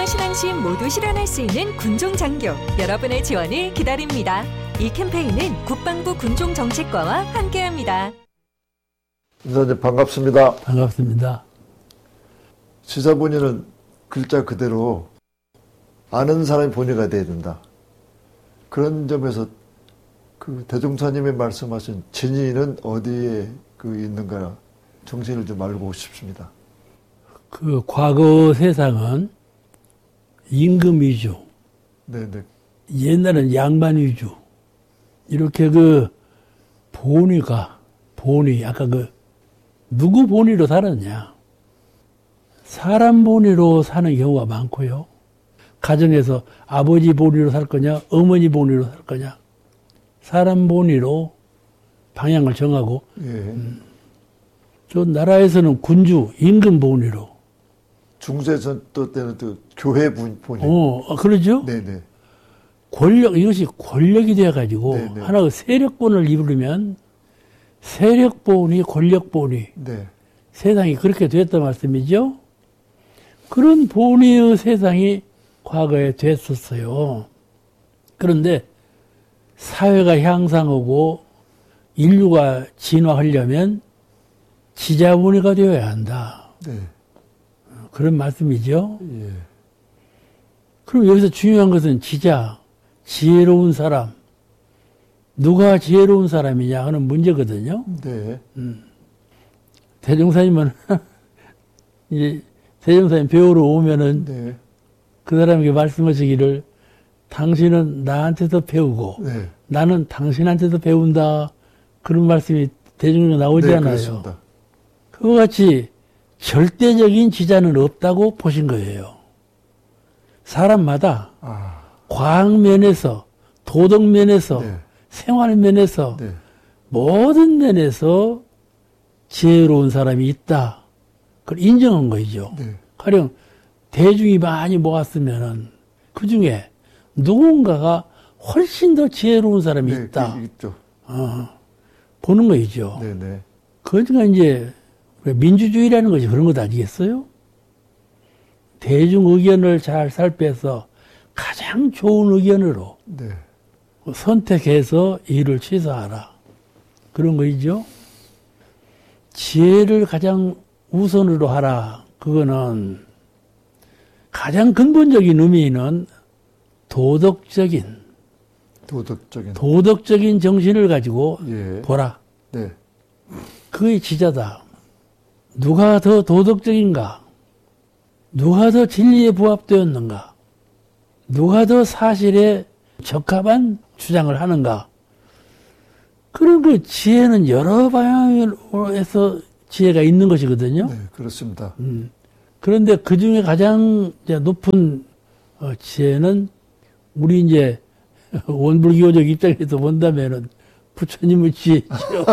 믿음과 신앙심 모두 실현할 수 있는 군종장교 여러분의 지원을 기다립니다. 이 캠페인은 국방부 군종정책과와 함께합니다. 인사님 반갑습니다. 반갑습니다. 지사본의는 글자 그대로 아는 사람이 본의가 돼야 된다. 그런 점에서 그 대종사님이 말씀하신 진의는 어디에 있는가 정신을 좀 알고 싶습니다. 그 과거 세상은 임금 위주, 네네. 옛날은 양반 위주, 이렇게 본의, 아까 누구 본의로 살았냐. 사람 본의로 사는 경우가 많고요. 가정에서 아버지 본의로 살 거냐, 어머니 본의로 살 거냐. 사람 본의로 방향을 정하고, 예. 저 나라에서는 군주, 임금 본의로. 중세전도 때는 또 교회 본의. 그러죠? 네네. 이것이 권력이 되어가지고, 네네. 하나의 세력본을 이루려면, 세력본이 권력본이. 네. 세상이 그렇게 됐단 말씀이죠? 그런 본의의 세상이 과거에 됐었어요. 그런데 사회가 향상하고 인류가 진화하려면 지자본의가 되어야 한다. 네. 그런 말씀이죠. 예. 그럼 여기서 중요한 것은 지혜로운 사람. 누가 지혜로운 사람이냐 하는 문제거든요. 네. 대종사님은 이제 대종사님 배우러 오면은 네. 그 사람에게 말씀하시기를 당신은 나한테서 배우고 네. 나는 당신한테서 배운다. 그런 말씀이 대중적으로 나오지 않아요. 그렇습니다. 그와 같이 절대적인 지자는 없다고 보신 거예요. 사람마다 과학면에서 도덕면에서 네. 생활면에서 네. 모든 면에서 지혜로운 사람이 있다. 그걸 인정한 거죠. 네. 가령 대중이 많이 모았으면은 그 중에 누군가가 훨씬 더 지혜로운 사람이 네, 있다. 있죠. 보는 거죠. 네네. 그러니까 이제 민주주의라는 것이 그런 것 아니겠어요? 대중 의견을 잘 살펴서 가장 좋은 의견으로 네. 선택해서 일을 취소하라. 그런 거죠. 지혜를 가장 우선으로 하라. 그거는 가장 근본적인 의미는 도덕적인 정신을 가지고 예. 보라. 네. 그게 지자다. 누가 더 도덕적인가? 누가 더 진리에 부합되었는가? 누가 더 사실에 적합한 주장을 하는가? 그런 그 지혜는 여러 방향에서 지혜가 있는 것이거든요. 네, 그렇습니다. 그런데 그 중에 가장 높은 지혜는 우리 이제 원불교적 입장에서 본다면은 부처님의 지혜죠.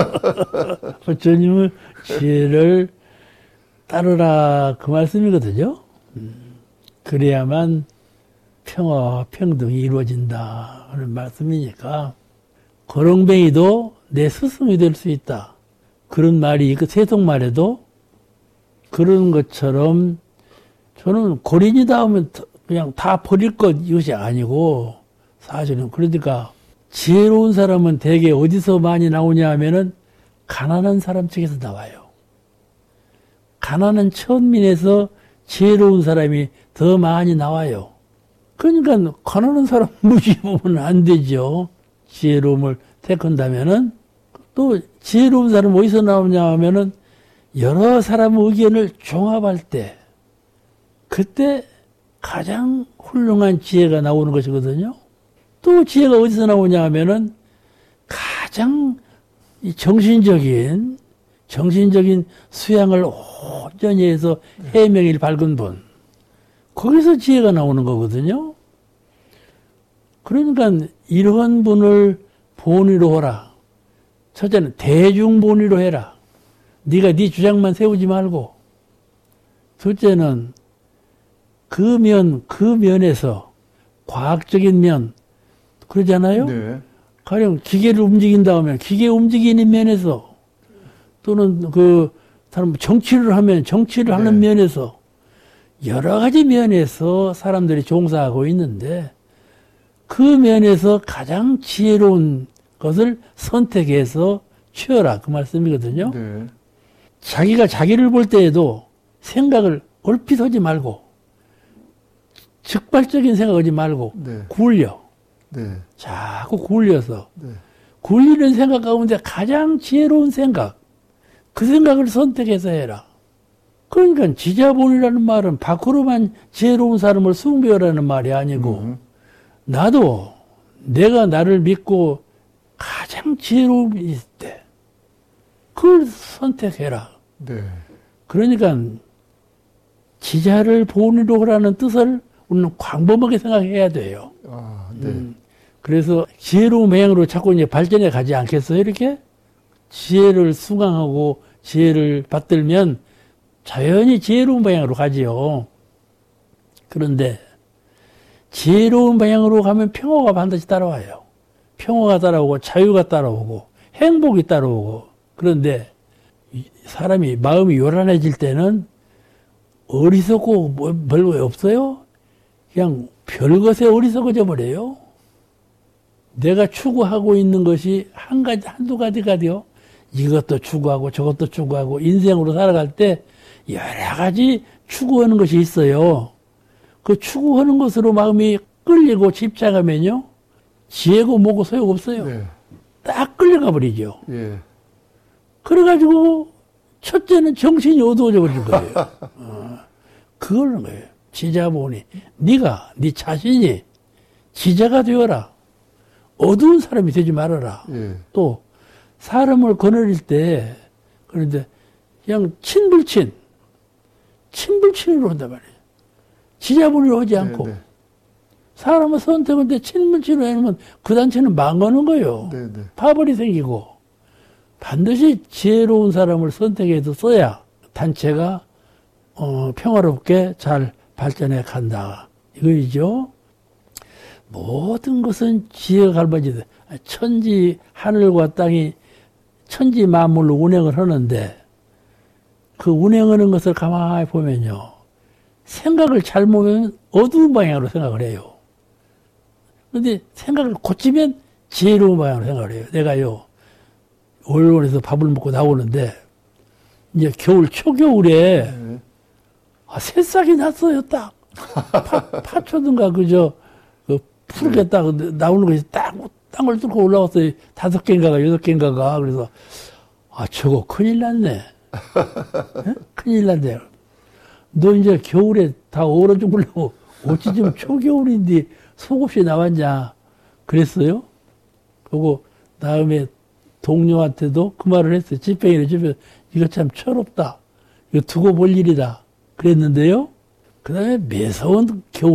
부처님의 지혜를 따르라 그 말씀이거든요. 그래야만 평화와 평등이 이루어진다 하는 말씀이니까 거렁뱅이도 내 스승이 될 수 있다. 그런 말이 그 세속말에도 그런 것처럼 저는 고린이다 하면 그냥 다 버릴 것 이것이 아니고 사실은 그러니까 지혜로운 사람은 대개 어디서 많이 나오냐 하면은 가난한 사람 측에서 나와요. 가난한 천민에서 지혜로운 사람이 더 많이 나와요. 그러니까 가난한 사람 무시하면 안 되죠. 지혜로움을 택한다면은 또 지혜로운 사람 어디서 나오냐 하면은 여러 사람의 의견을 종합할 때 그때 가장 훌륭한 지혜가 나오는 것이거든요. 또 지혜가 어디서 나오냐 하면은 가장 정신적인 수양을 온전히 해서 해명일 밝은 분. 거기서 지혜가 나오는 거거든요. 그러니까 이러한 분을 본의로 하라. 첫째는 대중본의로 해라. 네가 네 주장만 세우지 말고. 둘째는 그 면에서 과학적인 면 그러잖아요. 네. 가령 기계를 움직인다 하면 기계 움직이는 면에서 또는 그 사람 정치를 하면 정치를 하는 면에서 여러 가지 면에서 사람들이 종사하고 있는데 그 면에서 가장 지혜로운 것을 선택해서 취하라 그 말씀이거든요. 네. 자기가 자기를 볼 때에도 생각을 얼핏 하지 말고 즉발적인 생각하지 말고 네. 굴려. 네. 자꾸 굴려서 네. 굴리는 생각 가운데 가장 지혜로운 생각 그 생각을 선택해서 해라. 그러니까 지자본이라는 말은 밖으로만 지혜로운 사람을 숭배하라는 말이 아니고 나도 내가 나를 믿고 가장 지혜로움이 있을 때 그걸 선택해라. 네. 그러니까 지자를 본으로 하라는 뜻을 우리는 광범하게 생각해야 돼요. 아, 네. 그래서 지혜로운 방향으로 자꾸 이제 발전해 가지 않겠어요? 이렇게 지혜를 수강하고 지혜를 받들면 자연히 지혜로운 방향으로 가지요. 그런데 지혜로운 방향으로 가면 평화가 반드시 따라와요. 평화가 따라오고 자유가 따라오고 행복이 따라오고 그런데 사람이 마음이 요란해질 때는 어리석고 별거 없어요. 그냥 별것에 어리석어져 버려요. 내가 추구하고 있는 것이 한두 가지요. 이것도 추구하고 저것도 추구하고 인생으로 살아갈 때 여러 가지 추구하는 것이 있어요. 그 추구하는 것으로 마음이 끌리고 집착하면요. 지혜고 뭐고 소용없어요. 네. 딱 끌려가 버리죠. 예. 그래가지고 첫째는 정신이 어두워져 버린 거예요. 그거는 거예요. 지자보니 네가 네 자신이 지자가 되어라. 어두운 사람이 되지 말아라. 예. 또 사람을 거느릴 때 그런데 그냥 친불친으로 한단 말이에요. 지자본으로 하지 않고 네, 네. 사람을 선택할 때 친불친으로 해놓으면 그 단체는 망하는 거예요. 네, 네. 파벌이 생기고 반드시 지혜로운 사람을 선택해서 써야 단체가 평화롭게 잘 발전해 간다. 이거이죠. 모든 것은 지혜가 갈바지다. 천지 하늘과 땅이 천지 만물로 운행을 하는데 그 운행하는 것을 가만히 보면요. 생각을 잘못하면 어두운 방향으로 생각을 해요. 그런데 생각을 고치면 지혜로운 방향으로 생각을 해요. 내가요. 월원에서 밥을 먹고 나오는데 이제 겨울 초겨울에 네. 새싹이 났어요. 딱 파초든가 그저 푸르게 딱 나오는 것이 딱 땅을 뚫고 올라왔어요. 5개인가가 6개인가가. 그래서 저거 큰일 났네. 큰일 났네. 너 이제 겨울에 다 얼어 죽으려고 어찌 좀 초겨울인데 속없이 나왔냐. 그랬어요. 그리고 다음에 동료한테도 그 말을 했어요. 집행이래 집에 이거 참 철없다. 이거 두고 볼 일이다. 그랬는데요. 그 다음에 매서운 겨울